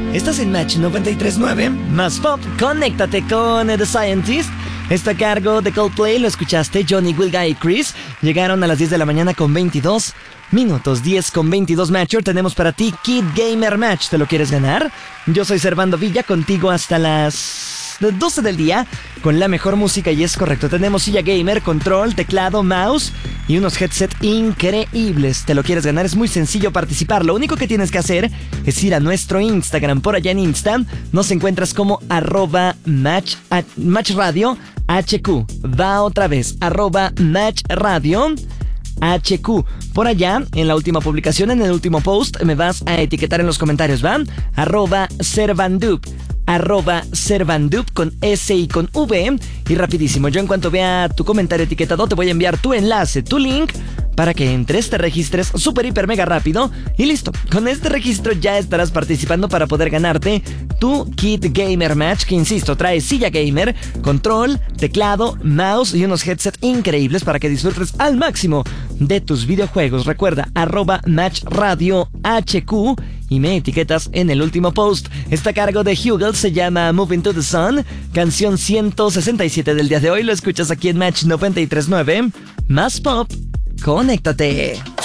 Estás en Match 93.9, más pop, conéctate con The Scientist. Está a cargo de Coldplay, lo escuchaste, Johnny, Will Guy y Chris. Llegaron a las 10 de la mañana con 22 minutos, 10 con 22 Matcher. Tenemos para ti Kid Gamer Match, ¿te lo quieres ganar? Yo soy Servando Villa, contigo hasta las 12 del día, con la mejor música, y es correcto. Tenemos silla gamer, control, teclado, mouse y unos headset increíbles. ¿Te lo quieres ganar? Es muy sencillo participar. Lo único que tienes que hacer es ir a nuestro Instagram. Por allá en Insta nos encuentras como @matchradio HQ. Va otra vez, @matchradio HQ. Por allá, en la última publicación, en el último post, me vas a etiquetar en los comentarios, ¿va? @Servandup con S y con V. Y rapidísimo, yo en cuanto vea tu comentario etiquetado, te voy a enviar tu enlace, tu link, para que entres, te registres súper, hiper, mega rápido. Y listo, con este registro ya estarás participando para poder ganarte tu Kid Gamer Match, que insisto, trae silla gamer, control, teclado, mouse y unos headsets increíbles para que disfrutes al máximo de tus videojuegos. Recuerda, @matchradio HQ y me etiquetas en el último post. Está a cargo de Hugel, se llama Moving to the Sun, canción 167 del día de hoy. Lo escuchas aquí en Match 93.9, más pop, conéctate.